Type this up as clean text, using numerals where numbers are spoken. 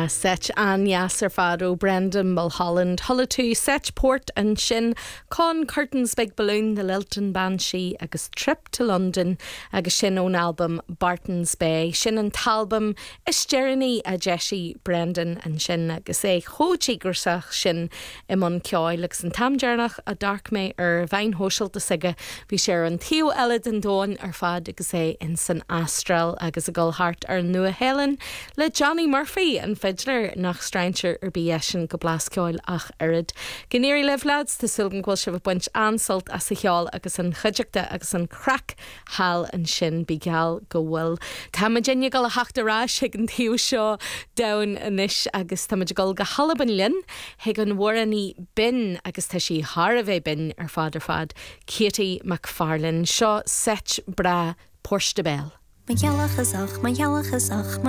Set Anya Serfado, Brendan Mulholland, Hullatu, Set Port and Shin, Con Curtains Big Balloon, the Lilton Banshee, agus Trip to London, agus Shin own album Barton's Bay, Shin and Talbum, Is Jeremy a Jessie, Brendan and Shin, agus Hochi Gursach Shin, Imon Kioy, Lux and Tam Jernach, a Dark May, Vine Hoshel de Siga, Vi Sharon Theo Elid and Dawn, Fad, agus in San Astral, agus a Gull Heart, Nua Helen, le Johnny Murphy and Fidler nach Straincher Bieshin go Blascoil ach Erid. Gnéri lev lads the Sulgan Gwilshiv a bunch ansalt as a hial agus an chujigta agus an crack hal and shin bigal go will. Tamagenya gal a hachtara shigan thiw shaw down anish agus tamagol ga halaban lin higan warani bin agus tashi harave bin father fad Katie McFarlane shaw sech bra Porsche de Bell. My yellow gezag, my